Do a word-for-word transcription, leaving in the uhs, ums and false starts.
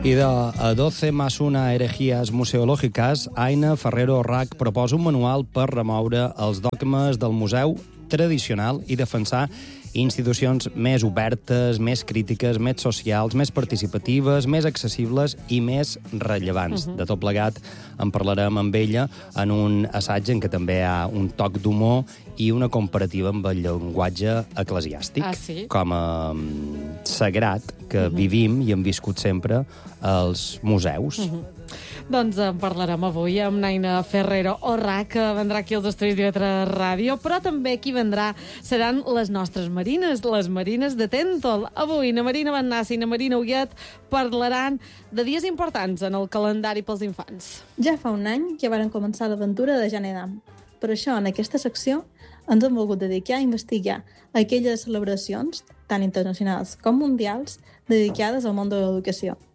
I de a doce más una herejías museológicas, Aina Ferrero Rac proposa un manual per remoure els dogmes del museu tradicional i defensar institucions més obertes, més crítiques, més socials, més participatives, més accessibles i més rellevants. Uh -huh. De tot plegat en parlarem amb ella en un assaig en què també hi ha un toc d'humor i una comparativa amb el llenguatge eclesiàstic, ah, sí? com a um, sagrat que uh -huh. vivim i hem viscut sempre als museus. Uh -huh. Doncs en parlarem avui amb Naina Ferrero Rac, que vendrà aquí als estudis d'I V tres Ràdio, però també qui vendrà seran les nostres marines, les marines de Tèntol. Avui na Marina Bennassi i na Marina Huguet parlaran de dies importants en el calendari pels infants. Ja fa un any que varen començar l'aventura de Janedam. Per això, en aquesta secció, ens hem volgut dedicar a investigar aquelles celebracions, tant internacionals com mundials, dedicades al món de l'educació.